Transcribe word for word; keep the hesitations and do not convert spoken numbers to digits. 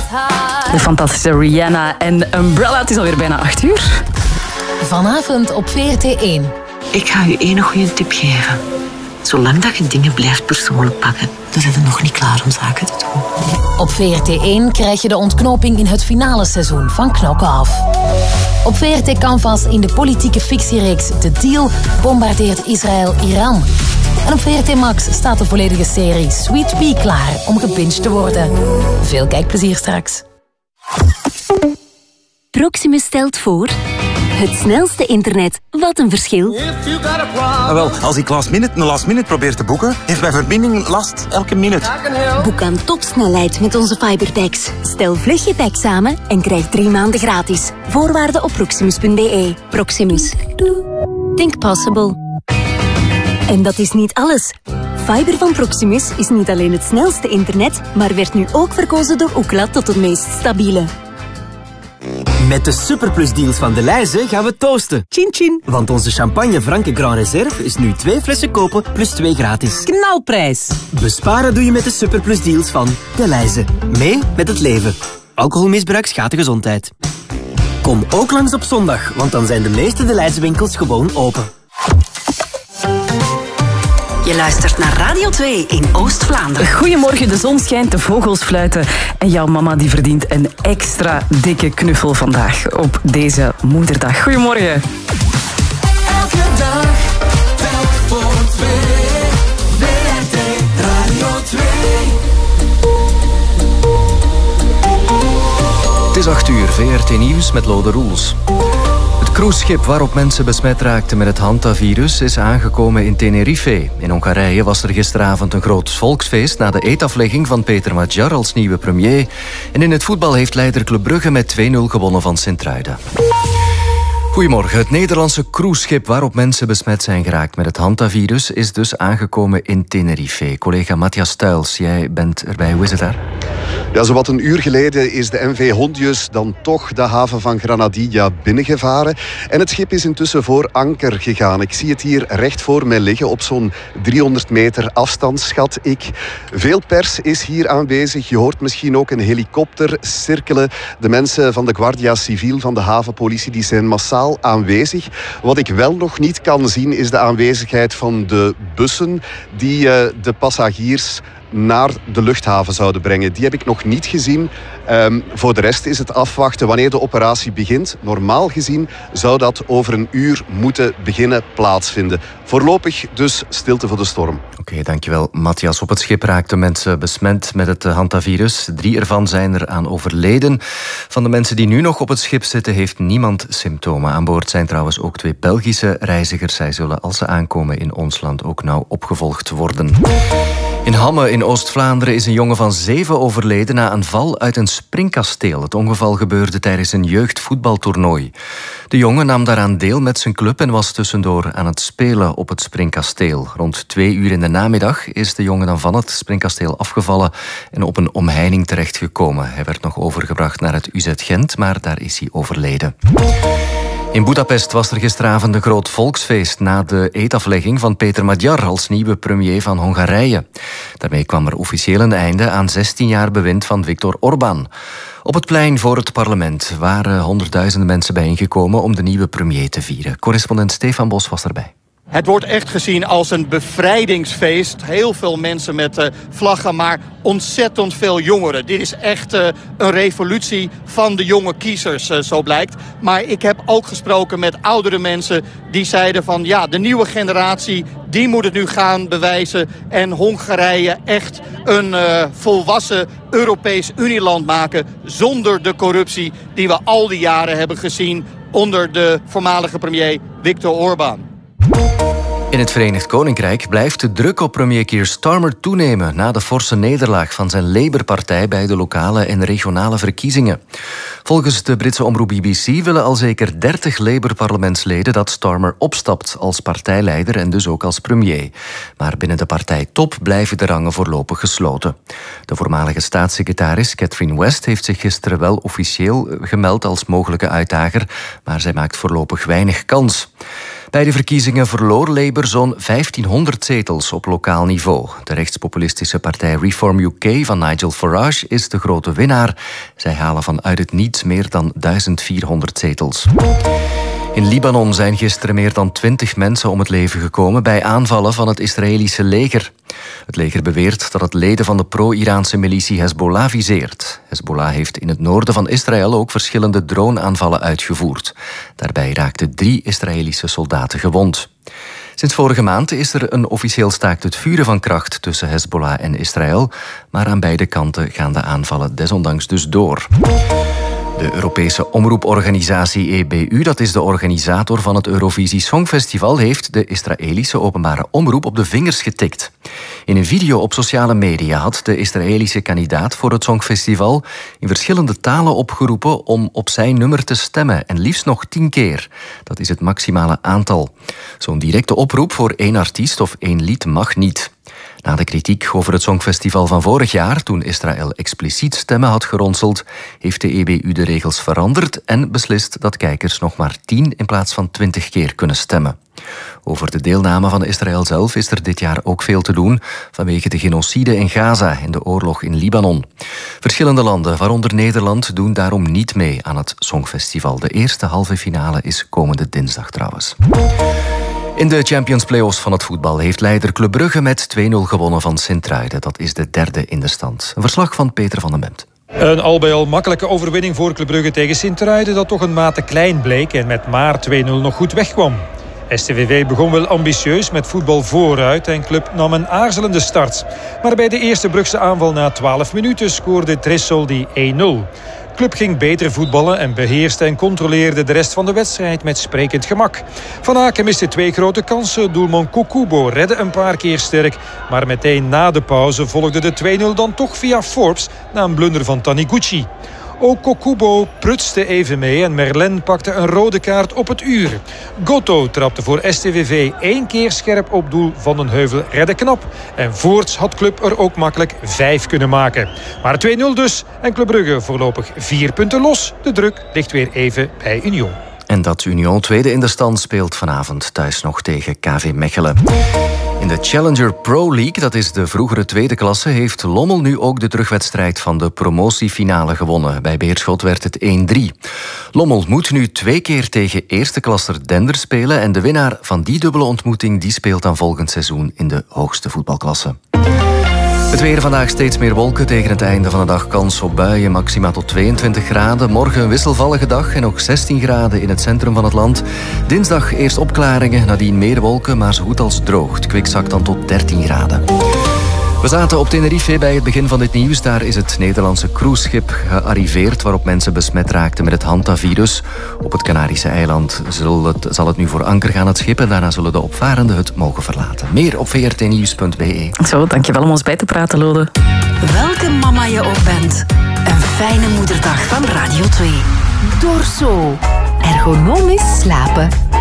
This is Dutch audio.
De fantastische Rihanna en Umbrella. Het is alweer bijna acht uur. Vanavond op V R T één. Ik ga u één goede tip geven. Zolang dat je dingen blijft persoonlijk pakken, dan zijn we nog niet klaar om zaken te doen. Op V R T één krijg je de ontknoping in het finale seizoen van Knock-Off. Op V R T Canvas in de politieke fictiereeks The Deal bombardeert Israël Iran. En op V R T Max staat de volledige serie Sweet Pea klaar om gebinged te worden. Veel kijkplezier straks. Proximus stelt voor... Het snelste internet. Wat een verschil. Ah, wel, als ik last minute een last minute probeer te boeken, heeft mijn verbinding last elke minuut. Boek aan topsnelheid met onze fiberpacks. Stel vlug je pack samen en krijg drie maanden gratis. Voorwaarden op proximus punt b e. Proximus. Think possible. En dat is niet alles. Fiber van Proximus is niet alleen het snelste internet, maar werd nu ook verkozen door Ookla tot het meest stabiele. Met de Superplus-deals van Delhaize gaan we toosten. Chin chin. Want onze champagne Franke Grand Reserve is nu twee flessen kopen plus twee gratis. Knalprijs. Besparen doe je met de Superplus-deals van Delhaize. Mee met het leven. Alcoholmisbruik schaadt de gezondheid. Kom ook langs op zondag, want dan zijn de meeste Delhaize winkels gewoon open. Je luistert naar Radio twee in Oost-Vlaanderen. Goedemorgen, de zon schijnt, de vogels fluiten en jouw mama die verdient een extra dikke knuffel vandaag op deze moederdag. Goedemorgen. Elke dag, telk voor twee, V R T Radio twee. Het is acht uur, V R T Nieuws met Lode Roels. Het cruiseschip waarop mensen besmet raakten met het hantavirus is aangekomen in Tenerife. In Hongarije was er gisteravond een groot volksfeest na de eetaflegging van Peter Magyar als nieuwe premier. En in het voetbal heeft leider Club Brugge met twee nul gewonnen van Sint-Truiden. Goedemorgen. Het Nederlandse cruiseschip waarop mensen besmet zijn geraakt met het hantavirus is dus aangekomen in Tenerife. Collega Matthias Stuils, jij bent erbij. Hoe is het daar? Ja, zowat een uur geleden is de M V Hondius dan toch de haven van Granadilla binnengevaren. En het schip is intussen voor anker gegaan. Ik zie het hier recht voor mij liggen op zo'n driehonderd meter afstand, schat ik. Veel pers is hier aanwezig. Je hoort misschien ook een helikopter cirkelen. De mensen van de Guardia Civil, van de havenpolitie, die zijn massaal aanwezig. Wat ik wel nog niet kan zien is de aanwezigheid van de bussen die uh, de passagiers naar de luchthaven zouden brengen. Die heb ik nog niet gezien. Um, voor de rest is het afwachten wanneer de operatie begint. Normaal gezien zou dat over een uur moeten beginnen plaatsvinden. Voorlopig dus stilte voor de storm. Oké, okay, dankjewel Matthias. Op het schip raakten mensen besmet met het hantavirus. Drie ervan zijn er aan overleden. Van de mensen die nu nog op het schip zitten heeft niemand symptomen. Aan boord zijn trouwens ook twee Belgische reizigers. Zij zullen als ze aankomen in ons land ook nauw opgevolgd worden. In Hamme in Oost-Vlaanderen is een jongen van zeven overleden na een val uit een springkasteel. Het ongeval gebeurde tijdens een jeugdvoetbaltoernooi. De jongen nam daaraan deel met zijn club en was tussendoor aan het spelen op het springkasteel. Rond twee uur in de namiddag is de jongen dan van het springkasteel afgevallen en op een omheining terechtgekomen. Hij werd nog overgebracht naar het U Z Gent, maar daar is hij overleden. In Budapest was er gisteravond een groot volksfeest na de eetaflegging van Peter Magyar als nieuwe premier van Hongarije. Daarmee kwam er officieel een einde aan zestien jaar bewind van Viktor Orbán. Op het plein voor het parlement waren honderdduizenden mensen bijeengekomen om de nieuwe premier te vieren. Correspondent Stefan Bos was erbij. Het wordt echt gezien als een bevrijdingsfeest. Heel veel mensen met uh, vlaggen, maar ontzettend veel jongeren. Dit is echt uh, een revolutie van de jonge kiezers, uh, zo blijkt. Maar ik heb ook gesproken met oudere mensen die zeiden van ja, de nieuwe generatie, die moet het nu gaan bewijzen. En Hongarije echt een uh, volwassen Europees Unieland maken zonder de corruptie die we al die jaren hebben gezien onder de voormalige premier Viktor Orbán. In het Verenigd Koninkrijk blijft de druk op premier Keir Starmer toenemen na de forse nederlaag van zijn Labour-partij bij de lokale en regionale verkiezingen. Volgens de Britse omroep B B C willen al zeker dertig Labour-parlementsleden dat Starmer opstapt als partijleider en dus ook als premier. Maar binnen de partijtop blijven de rangen voorlopig gesloten. De voormalige staatssecretaris Catherine West heeft zich gisteren wel officieel gemeld als mogelijke uitdager, maar zij maakt voorlopig weinig kans. Bij de verkiezingen verloor Labour zo'n vijftienhonderd zetels op lokaal niveau. De rechtspopulistische partij Reform U K van Nigel Farage is de grote winnaar. Zij halen vanuit het niets meer dan duizend vierhonderd zetels. In Libanon zijn gisteren meer dan twintig mensen om het leven gekomen bij aanvallen van het Israëlische leger. Het leger beweert dat het leden van de pro-Iraanse militie Hezbollah viseert. Hezbollah heeft in het noorden van Israël ook verschillende droneaanvallen uitgevoerd. Daarbij raakten drie Israëlische soldaten gewond. Sinds vorige maand is er een officieel staakt het vuren van kracht tussen Hezbollah en Israël, maar aan beide kanten gaan de aanvallen desondanks dus door. De Europese omroeporganisatie E B U, dat is de organisator van het Eurovisie Songfestival, heeft de Israëlische openbare omroep op de vingers getikt. In een video op sociale media had de Israëlische kandidaat voor het Songfestival in verschillende talen opgeroepen om op zijn nummer te stemmen, en liefst nog tien keer. Dat is het maximale aantal. Zo'n directe oproep voor één artiest of één lied mag niet. Na de kritiek over het Songfestival van vorig jaar, toen Israël expliciet stemmen had geronseld, heeft de E B U de regels veranderd en beslist dat kijkers nog maar tien in plaats van twintig keer kunnen stemmen. Over de deelname van Israël zelf is er dit jaar ook veel te doen vanwege de genocide in Gaza en de oorlog in Libanon. Verschillende landen, waaronder Nederland, doen daarom niet mee aan het Songfestival. De eerste halve finale is komende dinsdag trouwens. In de Champions Play-offs van het voetbal heeft leider Club Brugge met twee nul gewonnen van Sint-Truiden. Dat is de derde in de stand. Een verslag van Peter van den Bemt. Een al bij al makkelijke overwinning voor Club Brugge tegen Sint-Truiden, dat toch een mate klein bleek en met maar twee nul nog goed wegkwam. S T V V begon wel ambitieus met voetbal vooruit en Club nam een aarzelende start. Maar bij de eerste Brugse aanval na twaalf minuten scoorde Tressoldi één nul. Club ging beter voetballen en beheerste en controleerde de rest van de wedstrijd met sprekend gemak. Van Aken miste twee grote kansen. Doelman Kokubo redde een paar keer sterk. Maar meteen na de pauze volgde de twee nul dan toch via Forbes na een blunder van Taniguchi. Ook Kokubo prutste even mee en Merlin pakte een rode kaart op het uur. Gotto trapte voor S T V V één keer scherp op doel. Van den Heuvel redde knap. En voorts had Club er ook makkelijk vijf kunnen maken. Maar twee nul dus en Club Brugge voorlopig vier punten los. De druk ligt weer even bij Union. En dat Union tweede in de stand speelt vanavond thuis nog tegen K V Mechelen. In de Challenger Pro League, dat is de vroegere tweede klasse, heeft Lommel nu ook de terugwedstrijd van de promotiefinale gewonnen. Bij Beerschot werd het één drie. Lommel moet nu twee keer tegen eerste klasser Dender spelen en de winnaar van die dubbele ontmoeting die speelt dan volgend seizoen in de hoogste voetbalklasse. Het weer vandaag steeds meer wolken. Tegen het einde van de dag kans op buien, maxima tot tweeëntwintig graden. Morgen een wisselvallige dag en nog zestien graden in het centrum van het land. Dinsdag eerst opklaringen, nadien meer wolken, maar zo goed als droog. Het kwik zakt dan tot dertien graden. We zaten op Tenerife bij het begin van dit nieuws. Daar is het Nederlandse cruiseschip gearriveerd waarop mensen besmet raakten met het hantavirus. Op het Canarische eiland zal het, zal het nu voor anker gaan, het schip, en daarna zullen de opvarenden het mogen verlaten. Meer op v r t nieuws punt b e. Zo, dankjewel om ons bij te praten, Lode. Welke mama je ook bent, een fijne moederdag van Radio twee. Dorso. Ergonomisch slapen.